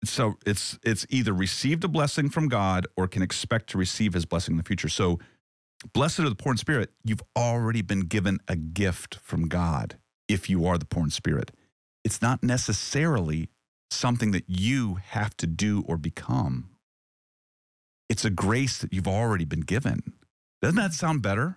So it's either received a blessing from God or can expect to receive his blessing in the future. So blessed are the poor in spirit. You've already been given a gift from God if you are the poor in spirit. It's not necessarily something that you have to do or become. It's a grace that you've already been given. Doesn't that sound better?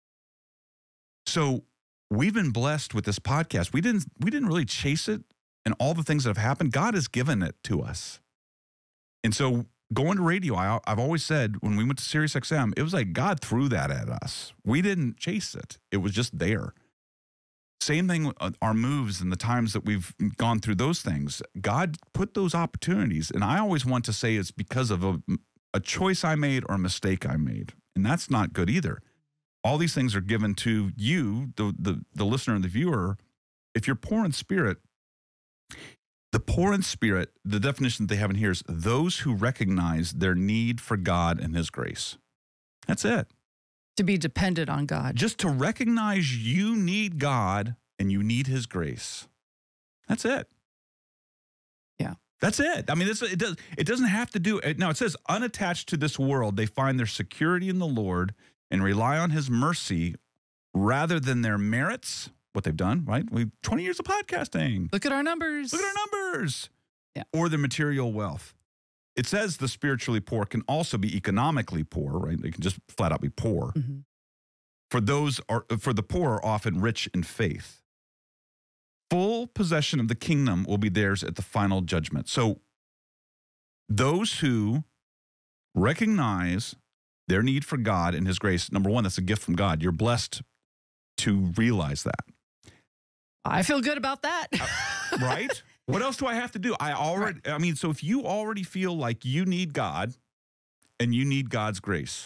So we've been blessed with this podcast. We didn't really chase it and all the things that have happened. God has given it to us. And so going to radio, I've always said when we went to Sirius XM, it was like God threw that at us. We didn't chase it. It was just there. Same thing with our moves and the times that we've gone through those things. God put those opportunities. And I always want to say it's because of a choice I made or a mistake I made. And that's not good either. All these things are given to you, the listener and the viewer. If you're poor in spirit, the poor in spirit, the definition that they have in here is those who recognize their need for God and his grace. That's it. To be dependent on God. Just to recognize you need God and you need his grace. That's it. Yeah. That's it. I mean, it doesn't have to do it. Now, it says unattached to this world, they find their security in the Lord and rely on his mercy rather than their merits, what they've done, right? 20 years of podcasting. Look at our numbers. Look at our numbers. Yeah. Or the material wealth. It says the spiritually poor can also be economically poor, right? They can just flat out be poor. Mm-hmm. For the poor are often rich in faith. Full possession of the kingdom will be theirs at the final judgment. So those who recognize their need for God and his grace, number one, that's a gift from God. You're blessed to realize that. I feel good about that. Right? What else do I have to do? So if you already feel like you need God and you need God's grace,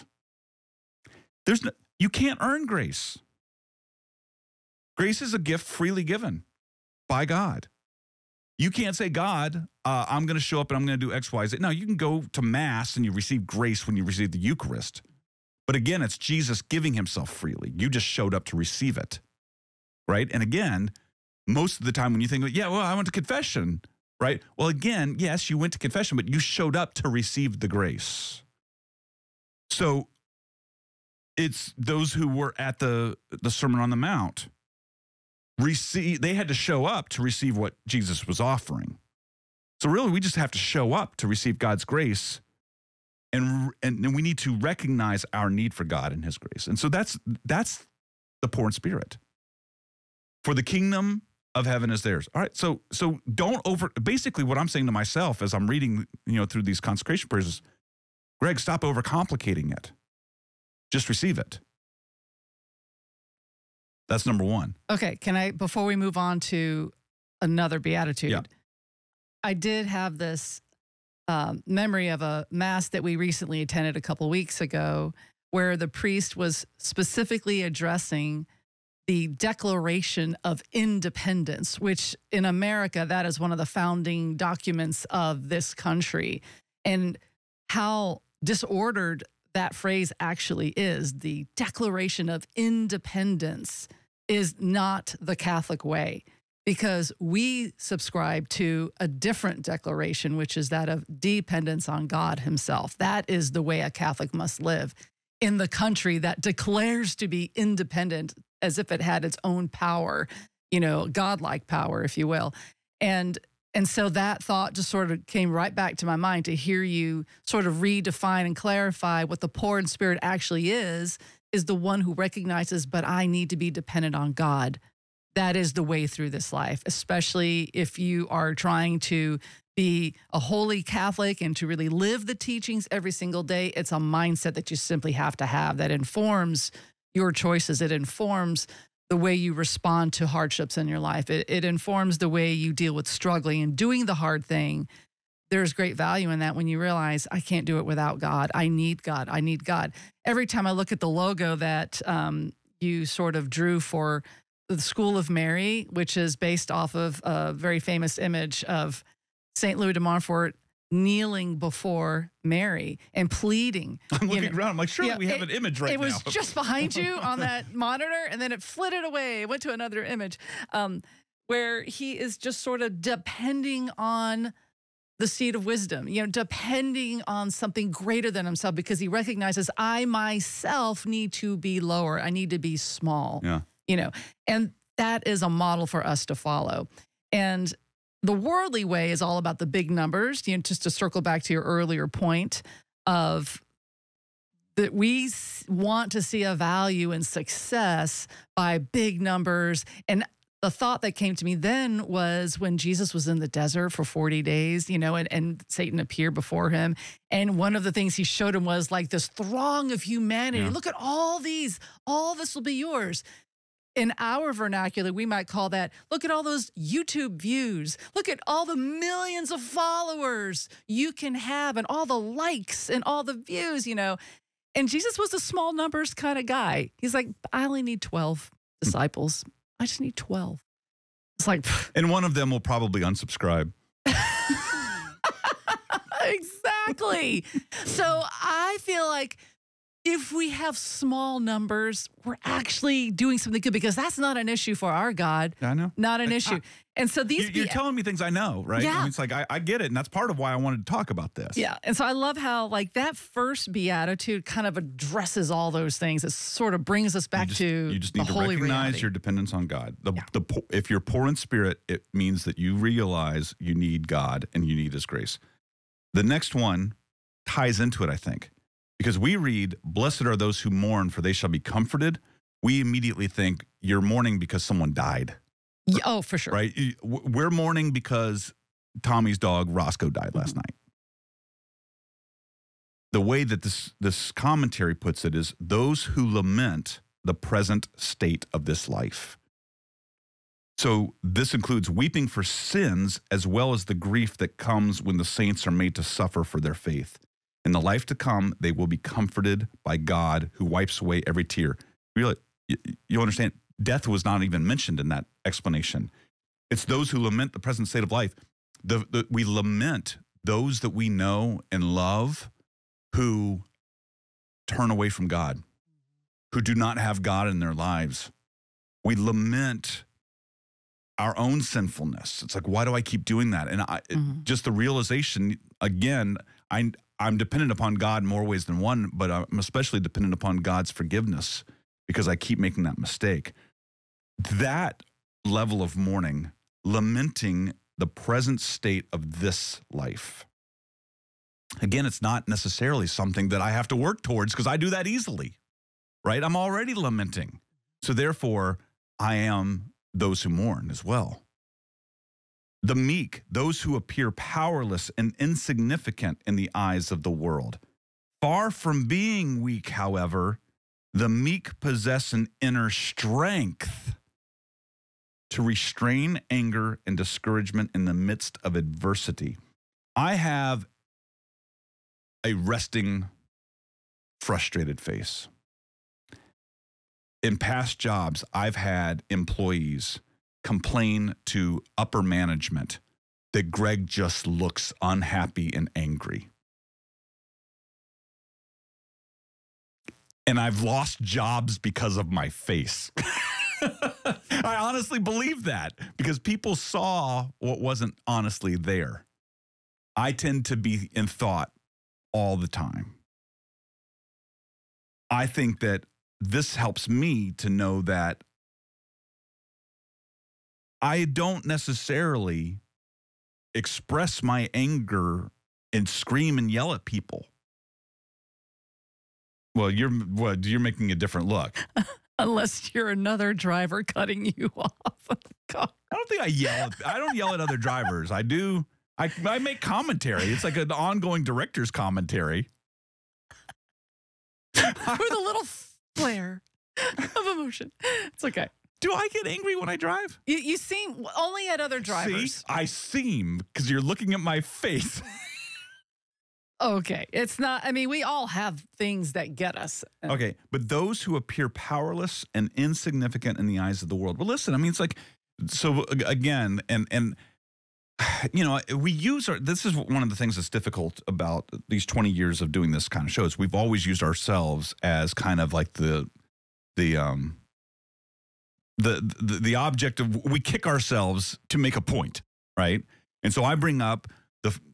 you can't earn grace. Grace is a gift freely given by God. You can't say, God, I'm going to show up and I'm going to do X, Y, Z. No, you can go to Mass and you receive grace when you receive the Eucharist. But again, it's Jesus giving himself freely. You just showed up to receive it, right? And again, most of the time when you think, yeah, well, I went to confession, right? Well, again, yes, you went to confession, but you showed up to receive the grace. So it's those who were at the Sermon on the Mount. They had to show up to receive what Jesus was offering. So really, we just have to show up to receive God's grace, and we need to recognize our need for God and his grace. And so that's the poor in spirit. For the kingdom of heaven is theirs. All right, so basically what I'm saying to myself as I'm reading, through these consecration prayers is, Greg, stop overcomplicating it. Just receive it. That's number one. Okay, before we move on to another beatitude, yeah. I did have this memory of a mass that we recently attended a couple weeks ago where the priest was specifically addressing the Declaration of Independence, which in America, that is one of the founding documents of this country, and how disordered that phrase actually is. The Declaration of Independence is not the Catholic way, because we subscribe to a different declaration, which is that of dependence on God himself. That is the way a Catholic must live in the country that declares to be independent as if it had its own power, godlike power, if you will. And so that thought just sort of came right back to my mind to hear you sort of redefine and clarify what the poor in spirit actually is the one who recognizes, but I need to be dependent on God. That is the way through this life, especially if you are trying to be a holy Catholic and to really live the teachings every single day. It's a mindset that you simply have to have that informs your choices. It informs the way you respond to hardships in your life. It informs the way you deal with struggling and doing the hard thing. There's great value in that when you realize I can't do it without God. I need God. I need God. Every time I look at the logo that you sort of drew for the School of Mary, which is based off of a very famous image of St. Louis de Montfort kneeling before Mary and pleading. I'm looking around. I'm like, surely we have an image right now. It was just behind you on that monitor, and then it flitted away. It went to another image where he is just sort of depending on the seed of wisdom, depending on something greater than himself, because he recognizes I myself need to be lower. I need to be small, and that is a model for us to follow. And the worldly way is all about the big numbers, just to circle back to your earlier point of that we want to see a value in success by big numbers. And the thought that came to me then was when Jesus was in the desert for 40 days, and Satan appeared before him. And one of the things he showed him was like this throng of humanity. Yeah. Look at all these, all this will be yours. In our vernacular, we might call that, look at all those YouTube views. Look at all the millions of followers you can have and all the likes and all the views, And Jesus was a small numbers kind of guy. He's like, I only need 12 disciples. I just need 12. It's like, and one of them will probably unsubscribe. Exactly. So I feel like if we have small numbers, we're actually doing something good, because that's not an issue for our God. I know. Not an issue. And so You're telling me things I know, right? Yeah. I mean, it's like, I get it. And that's part of why I wanted to talk about this. Yeah. And so I love how like that first beatitude kind of addresses all those things. It sort of brings us back to you just need the to holy recognize reality. your dependence on God. If you're poor in spirit, it means that you realize you need God and you need his grace. The next one ties into it, I think, because we read, blessed are those who mourn, for they shall be comforted. We immediately think you're mourning because someone died. Yeah, oh, for sure. Right? We're mourning because Tommy's dog, Roscoe, died last night. The way that this commentary puts it is those who lament the present state of this life. So this includes weeping for sins as well as the grief that comes when the saints are made to suffer for their faith. In the life to come, they will be comforted by God who wipes away every tear. Really, you understand, death was not even mentioned in that explanation. It's those who lament the present state of life. We lament those that we know and love who turn away from God, who do not have God in their lives. We lament our own sinfulness. It's like, why do I keep doing that? And just the realization, again, I'm dependent upon God in more ways than one, but I'm especially dependent upon God's forgiveness because I keep making that mistake. That level of mourning, lamenting the present state of this life. Again, it's not necessarily something that I have to work towards because I do that easily, right? I'm already lamenting. So therefore, I am those who mourn as well. The meek, those who appear powerless and insignificant in the eyes of the world. Far from being weak, however, the meek possess an inner strength to restrain anger and discouragement in the midst of adversity. I have a resting, frustrated face. In past jobs, I've had employees complain to upper management that Greg just looks unhappy and angry. And I've lost jobs because of my face. I honestly believe that because people saw what wasn't honestly there. I tend to be in thought all the time. I think that this helps me to know that I don't necessarily express my anger and scream and yell at people. Well, you're making a different look. Unless you're another driver cutting you off. God. I don't think I don't yell at other drivers. I do. I make commentary. It's like an ongoing director's commentary. With a little flare of emotion. It's okay. Do I get angry when I drive? You seem only at other drivers. See, I seem because you're looking at my face. Okay. It's not, I mean, we all have things that get us. Okay. But those who appear powerless and insignificant in the eyes of the world. Well, listen, I mean, it's like, so again, and you know, we use this is one of the things that's difficult about these 20 years of doing this kind of shows. We've always used ourselves as kind of like the object of, we kick ourselves to make a point, right? And so I bring up